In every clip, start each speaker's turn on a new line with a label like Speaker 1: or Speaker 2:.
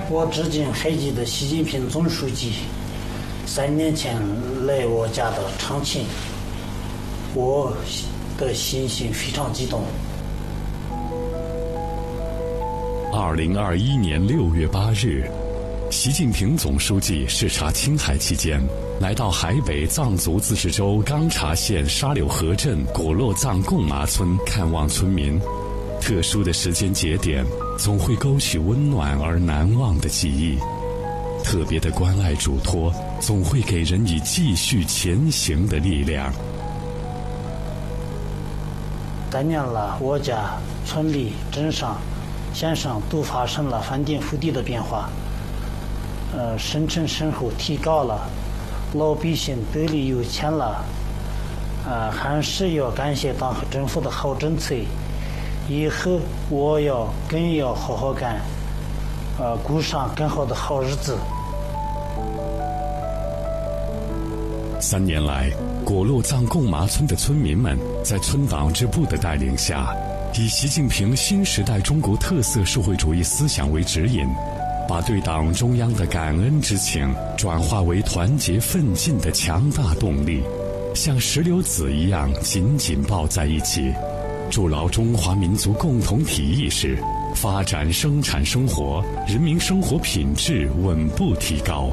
Speaker 1: 我致敬还记得习近平总书记3年前来我家的场景，我的心情非常激动。
Speaker 2: 2021年6月8日，习近平总书记视察青海期间，来到海北藏族自治州钢察县沙柳河镇果洛藏贡麻村看望村民。特殊的时间节点总会勾起温暖而难忘的记忆，特别的关爱嘱托总会给人以继续前行的力量。
Speaker 1: 3年了，我家村里镇上县上都发生了翻天覆地的变化，生产生活提高了，老百姓得力有钱了，还是要感谢党和政府的好政策。以后我更要好好干，过上更好的好日子。
Speaker 2: 3年来，果洛藏贡麻村的村民们在村党支部的带领下，以习近平新时代中国特色社会主义思想为指引，把对党中央的感恩之情转化为团结奋进的强大动力，像石榴籽一样紧紧抱在一起，筑牢中华民族共同体意识，发展生产生活，人民生活品质稳步提高。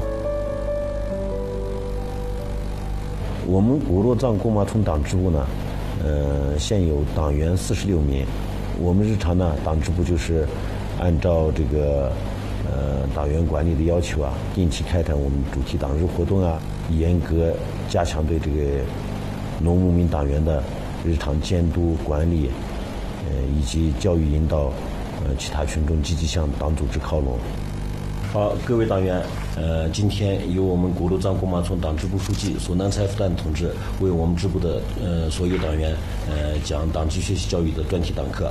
Speaker 3: 我们果洛藏贡麻村党支部呢，现有党员46名。我们日常呢，党支部就是按照这个党员管理的要求啊，定期开展我们主题党日活动啊，严格加强对这个农牧民党员的日常监督管理，以及教育引导，其他群众积极向党组织靠拢。好，各位党员，今天由我们果洛藏贡麻村党支部书记索南才夫旦同志为我们支部的所有党员讲党纪学习教育的专题党课。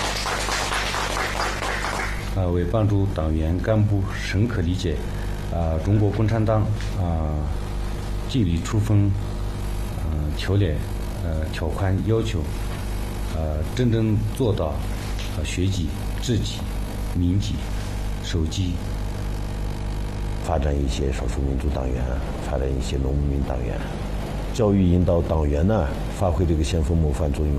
Speaker 4: 为帮助党员干部深刻理解中国共产党纪律处分条例条款要求，真正做到学己、治己、民己、守己，
Speaker 3: 发展一些少数民族党员，发展一些农牧民党员，教育引导党员呢，发挥这个先锋模范作用。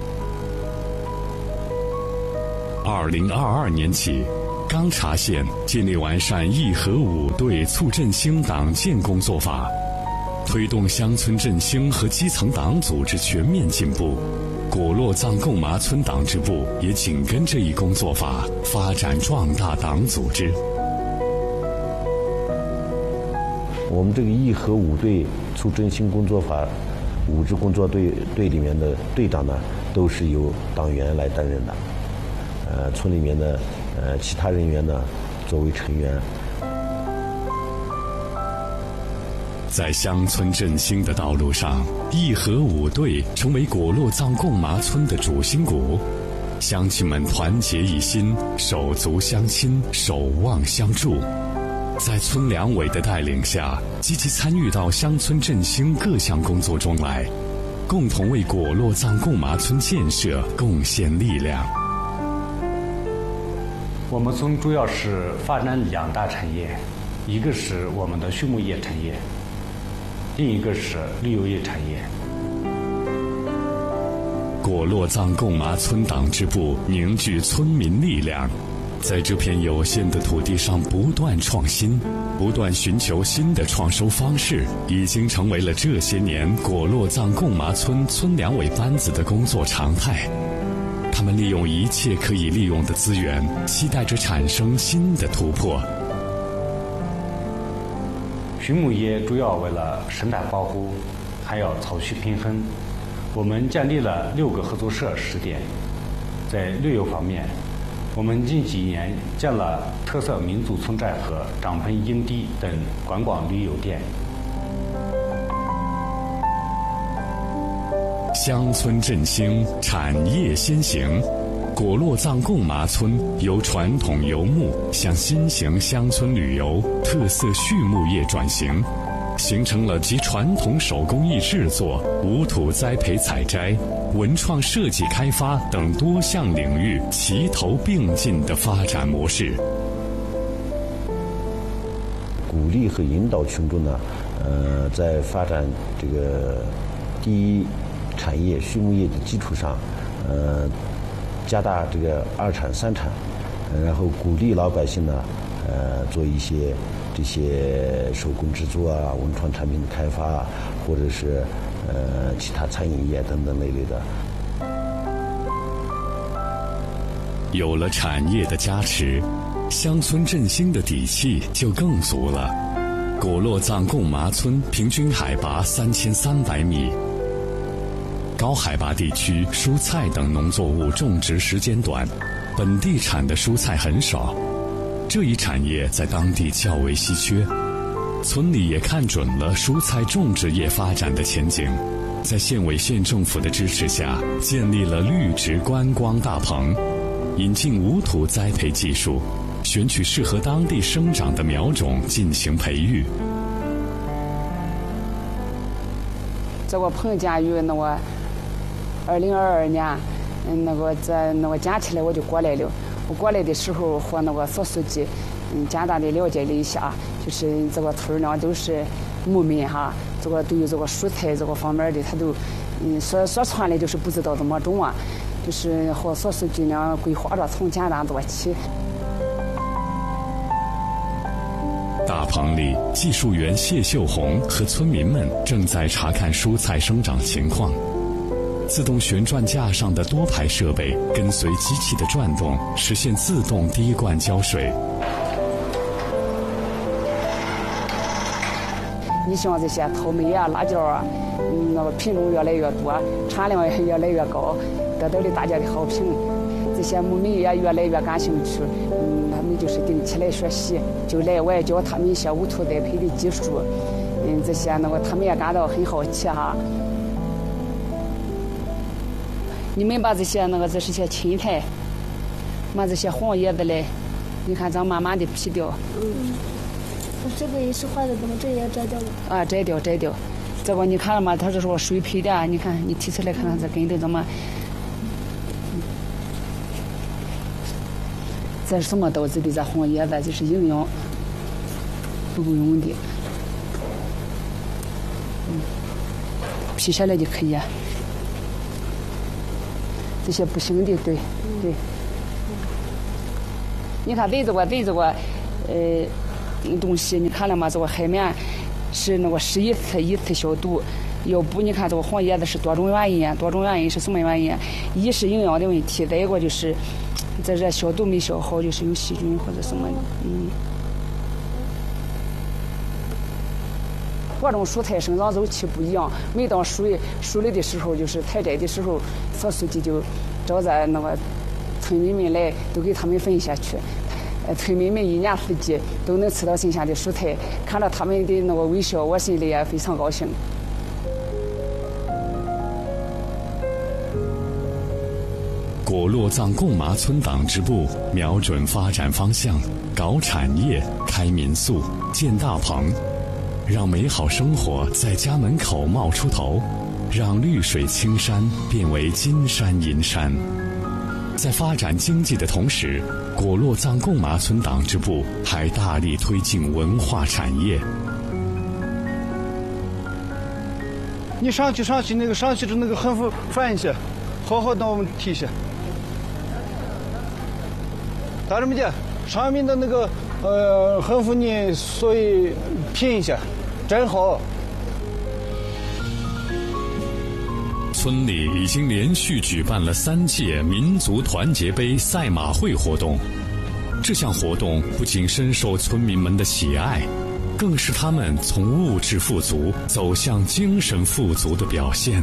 Speaker 2: 2022年起，钢察县建立完善义和五队促振兴党建工作法，推动乡村振兴和基层党组织全面进步。果洛藏贡麻村党支部也紧跟这一工作法，发展壮大党组织。
Speaker 3: 我们这个义和五队促振兴工作法5支工作队里面的队长呢，都是由党员来担任的。村里面的其他人员呢，作为成员。
Speaker 2: 在乡村振兴的道路上，义和五队成为果洛藏贡麻村的主心骨。乡亲们团结一心，手足相亲，守望相助。在村两委的带领下，积极参与到乡村振兴各项工作中来，共同为果洛藏贡麻村建设贡献力量。
Speaker 4: 我们村主要是发展2大产业，一个是我们的畜牧业产业，另一个是旅游业产业。
Speaker 2: 果洛藏贡麻村党支部凝聚村民力量，在这片有限的土地上不断创新，不断寻求新的创收方式，已经成为了这些年果洛藏贡麻村村两委班子的工作常态。他们利用一切可以利用的资源，期待着产生新的突破。
Speaker 4: 畜牧业主要为了生态保护，还要草区平衡。我们建立了6个合作社试点。在旅游方面，我们近几年建了特色民族村寨和帐篷营地等观光旅游点。
Speaker 2: 乡村振兴，产业先行。果洛藏贡麻村由传统游牧向新型乡村旅游、特色畜牧业转型，形成了集传统手工艺制作、无土栽培采摘、文创设计开发等多项领域齐头并进的发展模式。
Speaker 3: 鼓励和引导群众呢，在发展这个第一产业畜牧业的基础上，加大这个2产3产，然后鼓励老百姓呢，做一些这些手工制作啊、文创产品的开发啊，或者是其他餐饮业等等类的。
Speaker 2: 有了产业的加持，乡村振兴的底气就更足了。果洛藏贡麻村平均海拔3300米，高海拔地区蔬菜等农作物种植时间短，本地产的蔬菜很少，这一产业在当地较为稀缺。村里也看准了蔬菜种植业发展的前景，在县委县政府的支持下，建立了绿植观光大棚，引进无土栽培技术，选取适合当地生长的苗种进行培育。
Speaker 5: 这个棚建于那个2022年，在建起来我就过来了。我过来的时候和那个所书记，简单的了解了一下，就是这个村呢都是牧民哈，这个对于这个蔬菜这个方面的，他都所传的就是不知道怎么种啊，就是和所书记呢规划着从简单做起。
Speaker 2: 大棚里，技术员谢秀红和村民们正在查看蔬菜生长情况。自动旋转架上的多排设备跟随机器的转动，实现自动滴灌浇水。
Speaker 5: 你像这些桃梅啊、辣椒啊，那个品种越来越多，产量也越来越高，得到了大家的好评。这些牧民也越来越感兴趣，他们就是定期来学习，就来我也教他们一些无土栽培的技术，这些他们也感到很好奇哈。你们把这些这是些青苔，把这些黄叶子嘞，你看咱慢慢的劈掉。
Speaker 6: 这个也是坏的，怎么这也摘掉了？
Speaker 5: 啊，摘掉。这个你看了吗？它是说水培的，你看你提出来看看这根都怎么。这是什么导致的？这黄叶子就是营养不够用的。劈下来就可以。这些不行的，对。你看对这个东西，你看了吗？这个海绵是试一次消毒。要不你看这个黄叶子是多种原因是什么原因？一是营养的问题，再一个就是这消毒没消好，就是有细菌或者什么的。各种蔬菜生长周期不一样，每当熟了的时候，就是采摘的时候，所书记就找着村民们来，都给他们分下去。村民们一年四季都能吃到新鲜的蔬菜，看到他们的微笑，我心里也非常高兴。
Speaker 2: 果洛藏贡麻村党支部瞄准发展方向，搞产业、开民宿、建大棚，让美好生活在家门口冒出头，让绿水青山变为金山银山。在发展经济的同时，果洛藏贡麻村党支部还大力推进文化产业。
Speaker 7: 你上去上去的那个横幅翻一下，好好的我们提一下。大人们见，上面的那个横幅你所以拼一下，真好。
Speaker 2: 村里已经连续举办了3届民族团结杯赛马会活动，这项活动不仅深受村民们的喜爱，更是他们从物质富足走向精神富足的表现。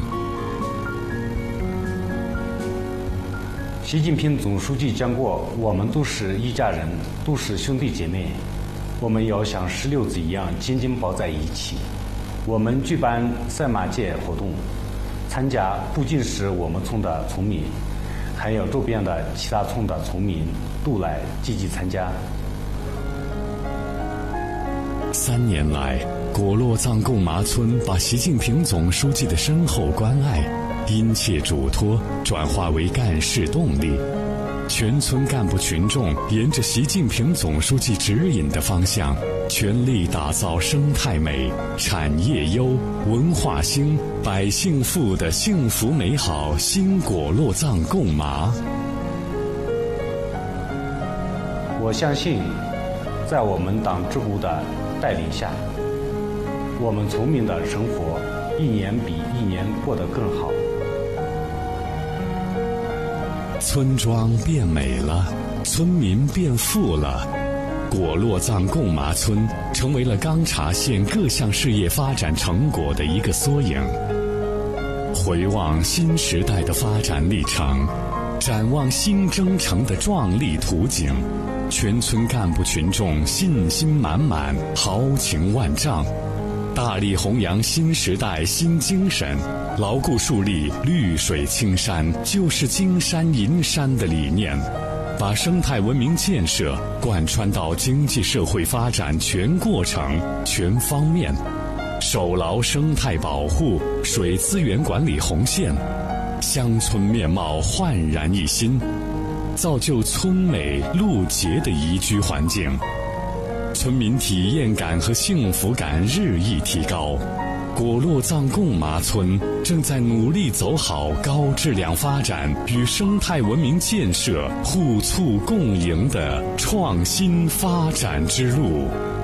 Speaker 4: 习近平总书记讲过，我们都是一家人，都是兄弟姐妹，我们要像石榴子一样紧紧抱在一起。我们举办赛马节活动，参加不仅是我们村的村民，还有周边的其他村的村民都来积极参加。
Speaker 2: 3年来，果洛藏贡麻村把习近平总书记的深厚关爱、殷切嘱托转化为干事动力， 全村干部群众沿着习近平总书记指引的方向，全力打造生态美、产业优、文化兴、百姓富的幸福美好新果洛藏贡麻。
Speaker 4: 我相信，在我们党支部的带领下，我们村民的生活一年比一年过得更好。
Speaker 2: 村庄变美了，村民变富了，果洛藏贡麻村成为了钢察县各项事业发展成果的一个缩影。回望新时代的发展历程，展望新征程的壮丽图景，全村干部群众信心满满，豪情万丈，大力弘扬新时代新精神，牢固树立绿水青山就是金山银山的理念，把生态文明建设贯穿到经济社会发展全过程、全方面，守牢生态保护、水资源管理红线，乡村面貌焕然一新，造就村美路洁的宜居环境，村民体验感和幸福感日益提高。果洛藏贡麻村正在努力走好高质量发展与生态文明建设互促共赢的创新发展之路。